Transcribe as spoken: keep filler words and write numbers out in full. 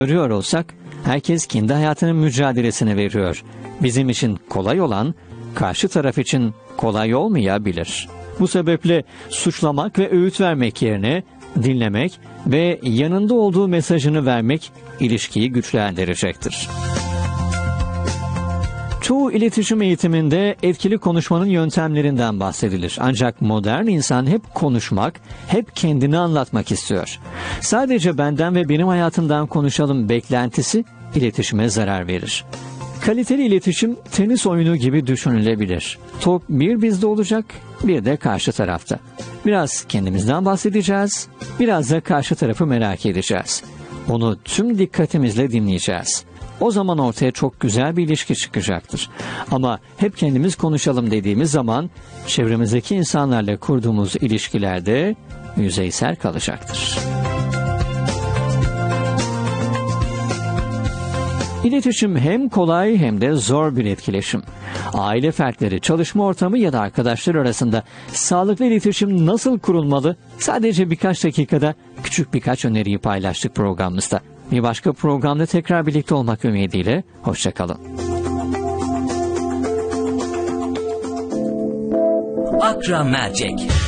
görüyor olsak, herkes kendi hayatının mücadelesini veriyor. Bizim için kolay olan, karşı taraf için kolay olmayabilir. Bu sebeple suçlamak ve öğüt vermek yerine dinlemek ve yanında olduğu mesajını vermek ilişkiyi güçlendirecektir. Çoğu iletişim eğitiminde etkili konuşmanın yöntemlerinden bahsedilir. Ancak modern insan hep konuşmak, hep kendini anlatmak istiyor. Sadece benden ve benim hayatımdan konuşalım beklentisi iletişime zarar verir. Kaliteli iletişim tenis oyunu gibi düşünülebilir. Top bir bizde olacak, bir de karşı tarafta. Biraz kendimizden bahsedeceğiz, biraz da karşı tarafı merak edeceğiz. Onu tüm dikkatimizle dinleyeceğiz. O zaman ortaya çok güzel bir ilişki çıkacaktır. Ama hep kendimiz konuşalım dediğimiz zaman çevremizdeki insanlarla kurduğumuz ilişkilerde yüzeysel kalacaktır. İletişim hem kolay hem de zor bir etkileşim. Aile fertleri, çalışma ortamı ya da arkadaşlar arasında sağlıklı iletişim nasıl kurulmalı? Sadece birkaç dakikada küçük birkaç öneriyi paylaştık programımızda. Bir başka programda tekrar birlikte olmak ümidiyle, hoşça kalın. Akra Mercek.